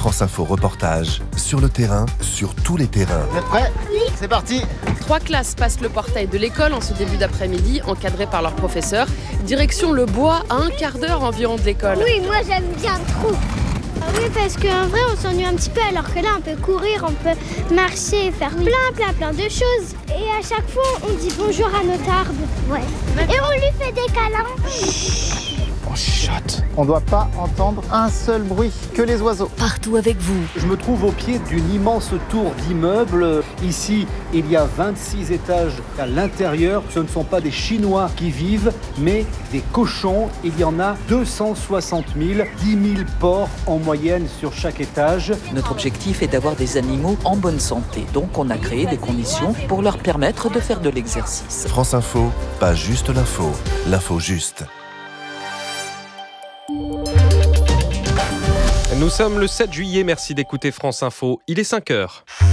France Info reportage, sur le terrain, sur tous les terrains. Vous êtes prêts ? Oui. C'est parti. 3 classes passent le portail de l'école en ce début d'après-midi, encadrées par leur professeur. Direction le bois, à 1 quart d'heure environ de l'école. Oui, moi j'aime bien trop. Oui, parce qu'en vrai, on s'ennuie un petit peu, alors que là, on peut courir, on peut marcher, faire plein de choses. Et à chaque fois, on dit bonjour à notre arbre. Ouais. Et on lui fait des câlins. On chuchote. On ne doit pas entendre un seul bruit, que les oiseaux. Partout avec vous. Je me trouve au pied d'une immense tour d'immeubles. Ici, il y a 26 étages à l'intérieur. Ce ne sont pas des Chinois qui vivent, mais des cochons. Il y en a 260 000, 10 000 porcs en moyenne sur chaque étage. Notre objectif est d'avoir des animaux en bonne santé. Donc on a créé des conditions pour leur permettre de faire de l'exercice. France Info, pas juste l'info, l'info juste. Nous sommes le 7 juillet, merci d'écouter France Info. Il est 5h.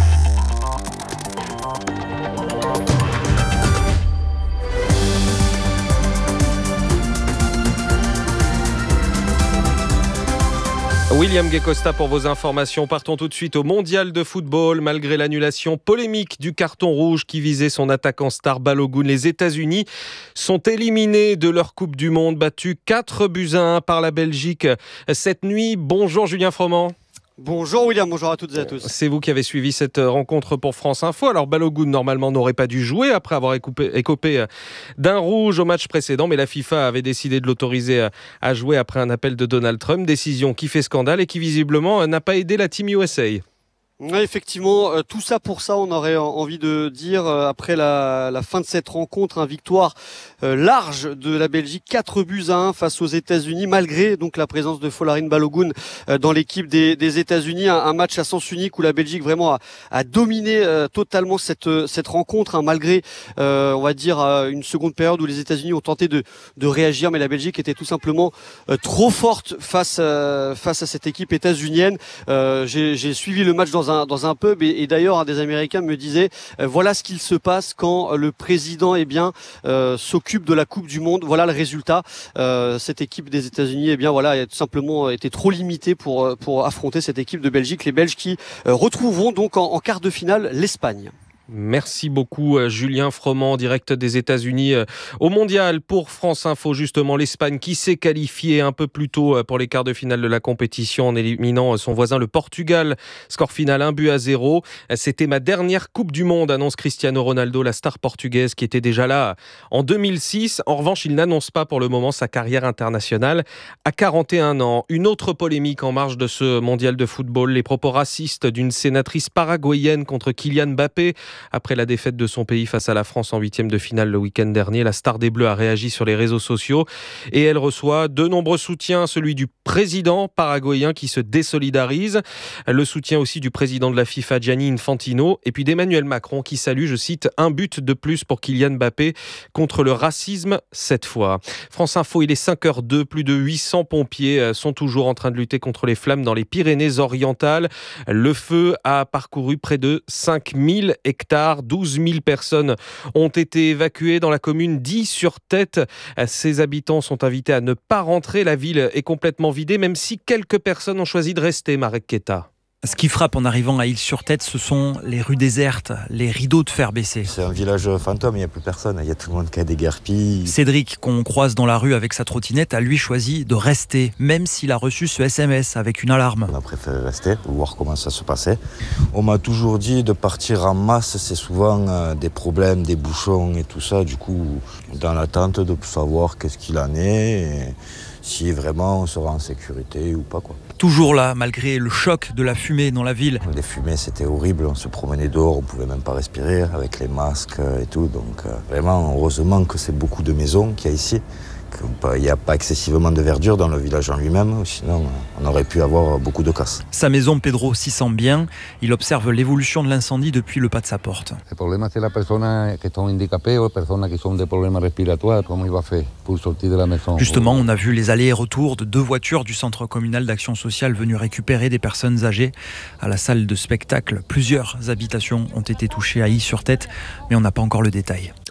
William Guécosta pour vos informations. Partons tout de suite au mondial de football. Malgré l'annulation polémique du carton rouge qui visait son attaquant star Balogun, les États-Unis sont éliminés de leur Coupe du Monde, battus 4-1 par la Belgique cette nuit. Bonjour Julien Froment. Bonjour William, bonjour à toutes et à tous. C'est vous qui avez suivi cette rencontre pour France Info. Alors Balogun normalement n'aurait pas dû jouer après avoir écopé d'un rouge au match précédent, mais la FIFA avait décidé de l'autoriser à jouer après un appel de Donald Trump, décision qui fait scandale et qui visiblement n'a pas aidé la Team USA. Ouais, effectivement, tout ça pour ça, on aurait envie de dire, après la fin de cette rencontre, victoire large de la Belgique, 4-1 face aux États-Unis, malgré donc la présence de Folarin Balogun dans l'équipe des États-Unis. Un match à sens unique où la Belgique vraiment a dominé totalement cette rencontre, malgré, on va dire, une seconde période où les États-Unis ont tenté de réagir, mais la Belgique était tout simplement trop forte face à cette équipe états-unienne. J'ai suivi le match dans un pub et d'ailleurs un des Américains me disait voilà ce qu'il se passe quand le président s'occupe de la Coupe du Monde. Voilà le résultat. Cette équipe des États-Unis a tout simplement été trop limitée pour affronter cette équipe de Belgique. Les Belges qui retrouveront donc en quart de finale l'Espagne. Merci beaucoup Julien Froment, direct des États-Unis au Mondial pour France Info. Justement, l'Espagne qui s'est qualifiée un peu plus tôt pour les quarts de finale de la compétition en éliminant son voisin le Portugal. Score final 1-0. C'était ma dernière Coupe du Monde, annonce Cristiano Ronaldo, la star portugaise qui était déjà là en 2006. En revanche, il n'annonce pas pour le moment sa carrière internationale à 41 ans. Une autre polémique en marge de ce Mondial de football, les propos racistes d'une sénatrice paraguayenne contre Kylian Mbappé. Après la défaite de son pays face à la France en 8e de finale le week-end dernier, la star des Bleus a réagi sur les réseaux sociaux et elle reçoit de nombreux soutiens, celui du président paraguayen qui se désolidarise, le soutien aussi du président de la FIFA Gianni Infantino et puis d'Emmanuel Macron qui salue, je cite, un but de plus pour Kylian Mbappé contre le racisme cette fois. France Info, il est 5h02, plus de 800 pompiers sont toujours en train de lutter contre les flammes dans les Pyrénées-Orientales. Le feu a parcouru près de 5000 hectares. 12 000 personnes ont été évacuées dans la commune d'Y-sur-Tête. Ses habitants sont invités à ne pas rentrer. La ville est complètement vidée, même si quelques personnes ont choisi de rester, Marek Keta. Ce qui frappe en arrivant à Île-sur-Tête, ce sont les rues désertes, les rideaux de fer baissés. C'est un village fantôme, il n'y a plus personne, il y a tout le monde qui a des guerpilles. Cédric, qu'on croise dans la rue avec sa trottinette, a lui choisi de rester, même s'il a reçu ce SMS avec une alarme. On a préféré rester, voir comment ça se passait. On m'a toujours dit de partir en masse, c'est souvent des problèmes, des bouchons et tout ça. Du coup, dans l'attente de savoir qu'est-ce qu'il en est et si vraiment on sera en sécurité ou pas, quoi. Toujours là, malgré le choc de la fumée dans la ville. Les fumées, c'était horrible. On se promenait dehors, on pouvait même pas respirer avec les masques et tout. Donc vraiment, heureusement que c'est beaucoup de maisons qu'il y a ici. Il n'y a pas excessivement de verdure dans le village en lui-même, sinon on aurait pu avoir beaucoup de casse. Sa maison, Pedro s'y sent bien. Il observe l'évolution de l'incendie depuis le pas de sa porte. Le problème, c'est les personnes qui sont handicapées ou les personnes qui ont des problèmes respiratoires. Comment il va faire pour sortir de la maison? Justement, on a vu les allers et retours de 2 voitures du Centre communal d'action sociale venues récupérer des personnes âgées à la salle de spectacle. Plusieurs habitations ont été touchées à Y-sur-Tête, mais on n'a pas encore le détail.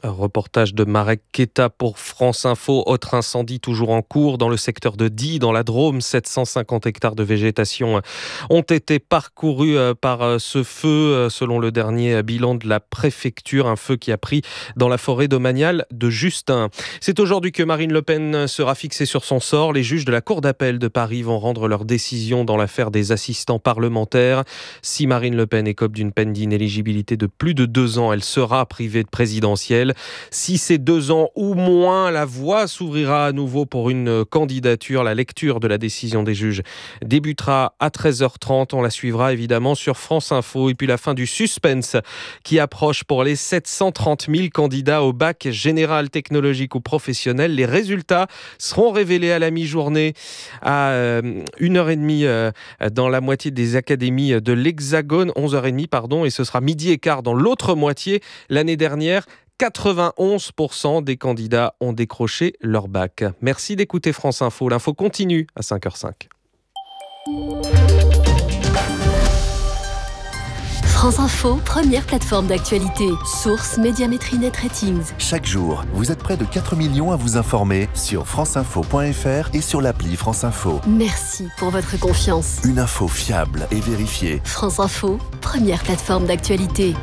Reportage de Marek Keta pour France Info. Autre incendie toujours en cours dans le secteur de Die, dans la Drôme. 750 hectares de végétation ont été parcourus par ce feu, selon le dernier bilan de la préfecture. Un feu qui a pris dans la forêt domaniale de Justin. C'est aujourd'hui que Marine Le Pen sera fixée sur son sort. Les juges de la Cour d'appel de Paris vont rendre leur décision dans l'affaire des assistants parlementaires. Si Marine Le Pen écope d'une peine d'inéligibilité de plus de 2 ans, elle sera privée de présidentielle. Si c'est 2 ans ou moins, la voie s'ouvrira à nouveau pour une candidature. La lecture de la décision des juges débutera à 13h30. On la suivra évidemment sur France Info. Et puis la fin du suspense qui approche pour les 730 000 candidats au bac général, technologique ou professionnel. Les résultats seront révélés à la mi-journée à 1h30 dans la moitié des académies de l'Hexagone, 11h30 pardon, et ce sera midi et quart dans l'autre moitié. L'année dernière, 91% des candidats ont décroché leur bac. Merci d'écouter France Info. L'info continue à 5h05. France Info, première plateforme d'actualité. Source Médiamétrie Net Ratings. Chaque jour, vous êtes près de 4 millions à vous informer sur franceinfo.fr et sur l'appli France Info. Merci pour votre confiance. Une info fiable et vérifiée. France Info, première plateforme d'actualité.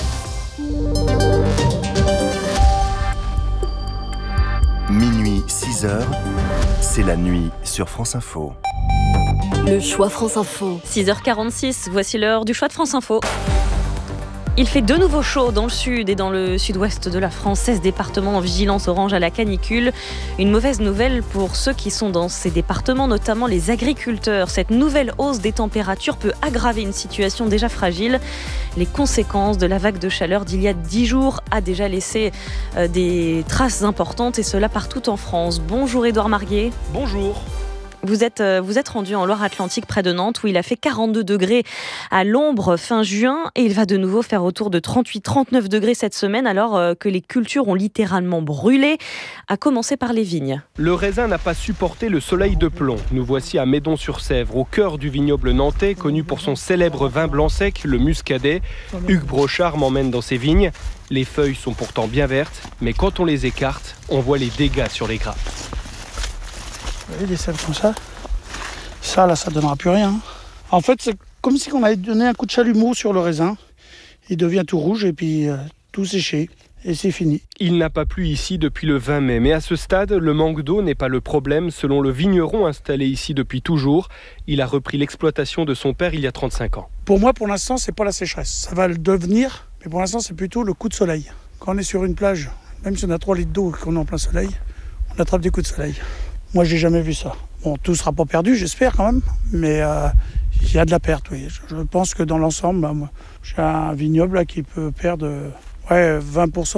Minuit 6h, c'est la nuit sur France Info. Le choix France Info. 6h46, voici l'heure du choix de France Info. Il fait de nouveau chaud dans le sud et dans le sud-ouest de la France. 16 départements en vigilance orange à la canicule. Une mauvaise nouvelle pour ceux qui sont dans ces départements, notamment les agriculteurs. Cette nouvelle hausse des températures peut aggraver une situation déjà fragile. Les conséquences de la vague de chaleur d'il y a 10 jours a déjà laissé des traces importantes, et cela partout en France. Bonjour Édouard Marguet. Bonjour. Vous êtes rendu en Loire-Atlantique près de Nantes où il a fait 42 degrés à l'ombre fin juin, et il va de nouveau faire autour de 38-39 degrés cette semaine, alors que les cultures ont littéralement brûlé, à commencer par les vignes. Le raisin n'a pas supporté le soleil de plomb. Nous voici à Médon-sur-Sèvre, au cœur du vignoble nantais, connu pour son célèbre vin blanc sec, le Muscadet. Hugues Brochard m'emmène dans ses vignes. Les feuilles sont pourtant bien vertes, mais quand on les écarte, on voit les dégâts sur les grappes. Vous voyez, des sèves comme ça. Ça, là, ça ne donnera plus rien. En fait, c'est comme si on avait donné un coup de chalumeau sur le raisin. Il devient tout rouge et puis tout séché. Et c'est fini. Il n'a pas plu ici depuis le 20 mai. Mais à ce stade, le manque d'eau n'est pas le problème. Selon le vigneron installé ici depuis toujours, il a repris l'exploitation de son père il y a 35 ans. Pour moi, pour l'instant, c'est pas la sécheresse. Ça va le devenir. Mais pour l'instant, c'est plutôt le coup de soleil. Quand on est sur une plage, même si on a 3 litres d'eau et qu'on est en plein soleil, on attrape des coups de soleil. Moi, j'ai jamais vu ça. Bon, tout ne sera pas perdu, j'espère quand même, mais il y a de la perte, oui. Je pense que dans l'ensemble, j'ai un vignoble là, qui peut perdre 20%.